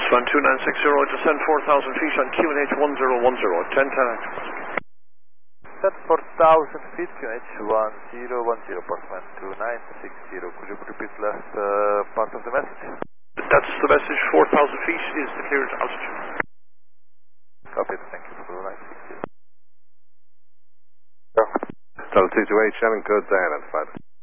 Swan 2960, descend 4,000 feet on QNH 1010, 10 Set 4,000 feet, QNH 1010, Portsman 2960. Could you repeat last part of the message? That's the message, 4,000 feet is the cleared altitude. Copy, thank you for 2960. Delta 228, Shannon, code identified.